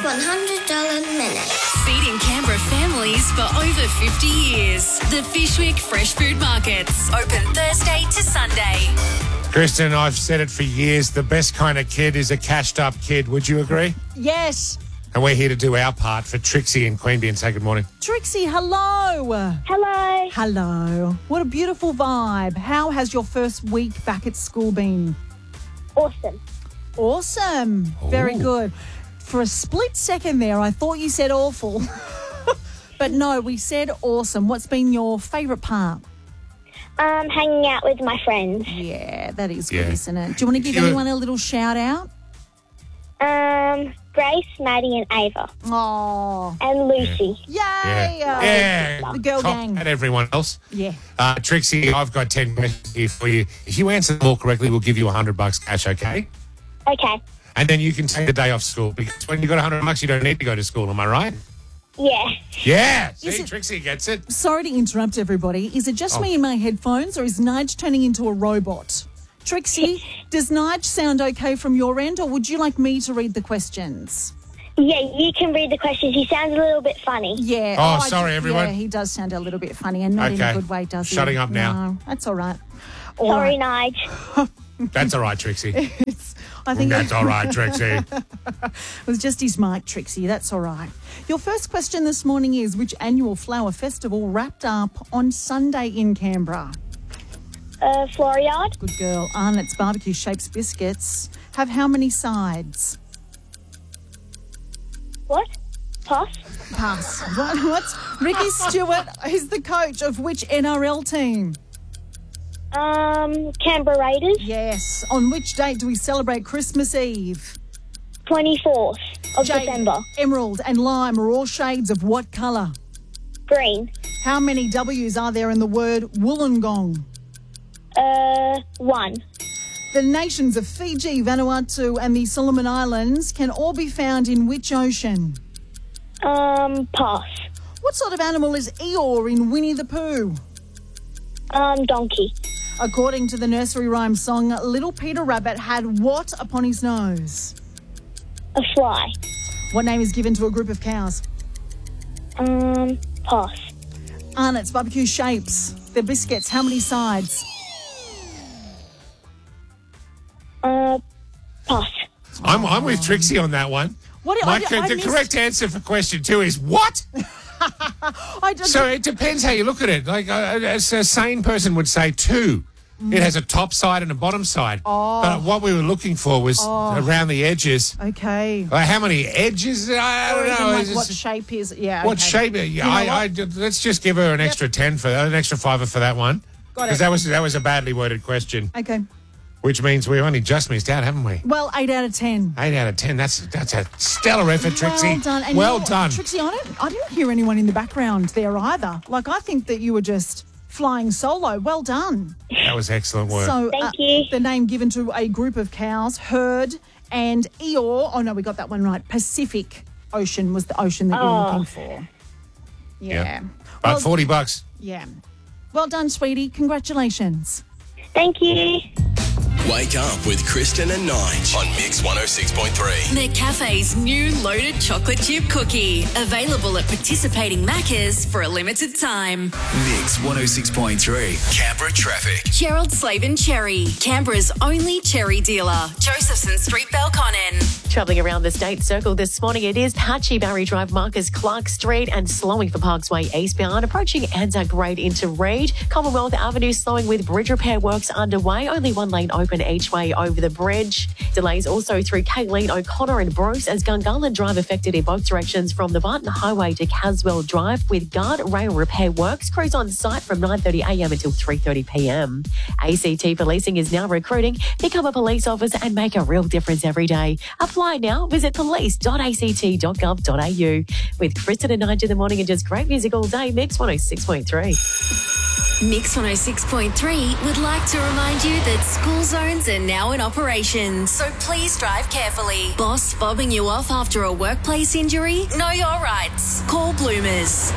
$100 minute. Feeding Canberra families for over 50 years. The Fishwick Fresh Food Markets. Open Thursday to Sunday. Kristen, I've said it for years, the best kind of kid is a cashed-up kid. Would you agree? Yes. And we're here to do our part for Trixie in Queanbeyan. Say good morning. Trixie, hello. Hello. Hello. What a beautiful vibe. How has your first week back at school been? Awesome. Awesome. Very good. For a split second there, I thought you said awful. But no, we said awesome. What's been your favourite part? Hanging out with my friends. Yeah, that is good, Yeah. isn't it? Do you want to give anyone a little shout out? Grace, Maddie and Ava. Oh, And Lucy. yay. Yeah. The girl Top gang. And everyone else. Yeah. Trixie, I've got 10 questions here for you. If you answer them all correctly, we'll give you $100 cash, okay? Okay. And then you can take the day off school because when you got $100, you don't need to go to school. Am I right? Yeah. Yeah. Is See, it- Trixie gets it. Sorry to interrupt everybody. Is it just me in my headphones or is Nige turning into a robot? Trixie, does Nige sound okay from your end or would you like me to read the questions? Yeah, you can read the questions. He sounds a little bit funny. Yeah. Oh, I sorry, everyone. Yeah, he does sound a little bit funny and not in a Okay. good way, does he? Shutting up now. No, that's all right. All Sorry, right. Nige. That's all right, Trixie. I think That's all right, Trixie. it was just his mic, Trixie. That's all right. Your first question this morning is, which annual flower festival wrapped up on Sunday in Canberra? Floriade. Good girl. Arnott's Barbecue Shapes biscuits have how many sides? What? Pass. Pass. What's Ricky Stewart is the coach of which NRL team? Canberra Raiders. Yes. On which date do we celebrate Christmas Eve? 24th of Jade, December. Emerald and lime are all shades of what colour? Green. How many W's are there in the word Wollongong? 1. The nations of Fiji, Vanuatu and the Solomon Islands can all be found in which ocean? Pass. What sort of animal is Eeyore in Winnie the Pooh? Donkey. According to the nursery rhyme song, Little Peter Rabbit had what upon his nose? A fly. What name is given to a group of cows? Pass. Arnott's Barbecue Shapes. The biscuits, how many sides? Pass. I'm with Trixie on that one. What? The correct answer for question 2 is what? So it depends how you look at it. Like as a sane person would say 2. It has a top side and a bottom side. But what we were looking for was around the edges. Okay. How many edges? I Or don't even know. like Is what this- shape is? Yeah. What okay. shape? You know Let's just give her an extra 10 for an extra $5 for that one. Got it. Because that was a badly worded question, Okay. which means we've only just missed out, haven't we? Well, 8 out of 10. 8 out of 10. That's a stellar effort, Trixie. Well done. And Well you know what, done. Trixie, I didn't hear anyone in the background there either. Like, I think that you were just flying solo. Well done. That was excellent work. So, Thank you. The name given to a group of cows, herd and Eeyore. Oh, no, we got that one right. Pacific Ocean was the ocean that you were looking for. Yeah. Yep. But Well, $40. yeah. Well done, sweetie. Congratulations. Thank you. Wake up with Kristen and Nige on Mix 106.3. McCafe's new loaded chocolate chip cookie. Available at participating Maccas for a limited time. Mix 106.3. Canberra traffic. Gerald Slavin Cherry. Canberra's only cherry dealer. Josephson Street, Belconnen. Travelling around the State Circle this morning, it is patchy. Barry Drive, Marcus Clark Street, and slowing for Parksway eastbound. Approaching Anzac Road into Reid. Commonwealth Avenue slowing with bridge repair works underway. Only one lane open each way over the bridge. Delays also through Kayleen, O'Connor and Bruce as Gungahlin Drive affected in both directions from the Barton Highway to Caswell Drive with guardrail repair works. Crews on site from 9:30am until 3:30pm. ACT Policing is now recruiting. Become a police officer and make a real difference every day. Apply now. Visit police.act.gov.au. With Kristen and Nige in the morning and just great music all day. Mix 106.3. Mix 106.3 would like to remind you that school zones are now in operation, so please drive carefully. Boss fobbing you off after a workplace injury? Know your rights. Call Bloomers.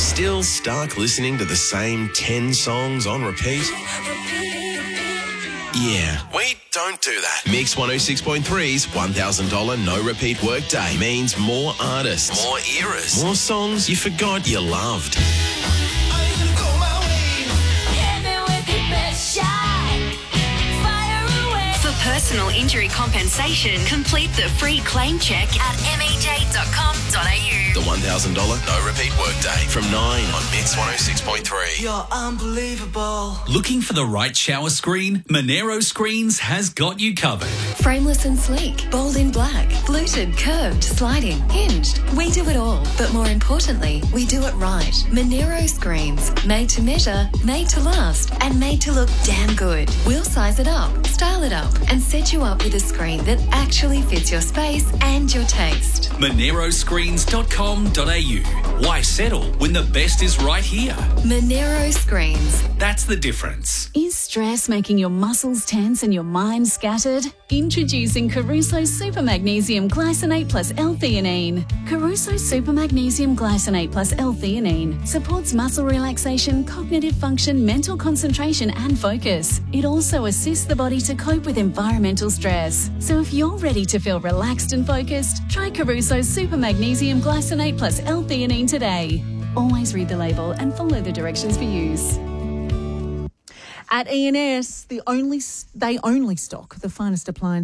Still stuck listening to the same 10 songs on repeat? Yeah, we don't do that. Mix 106.3's $1,000 no repeat workday means more artists, more eras, more songs you forgot you loved. For personal injury compensation, complete the free claim check at mej.com.au. The $1,000 no repeat workday from 9 on Mix 106.3. You're unbelievable. Looking for the right shower screen? Monero Screens has got you covered. Frameless and sleek, bold in black, fluted, curved, sliding, hinged. We do it all, but more importantly, we do it right. Monero Screens, made to measure, made to last, and made to look damn good. We'll size it up, style it up, and set you up with a screen that actually fits your space and your taste. MoneroScreens.com.au. Why settle when the best is right here? Monero Screens. That's the difference. Is stress making your muscles tense and your mind scattered? Introducing Caruso Super Magnesium Glycinate plus L-theanine. Caruso Super Magnesium Glycinate plus L-theanine supports muscle relaxation, cognitive function, mental concentration and focus. It also assists the body to cope with environmental stress. So if you're ready to feel relaxed and focused, try Caruso Super Magnesium Glycinate plus L-theanine today. Always read the label and follow the directions for use. At E&S, they only stock the finest appliances.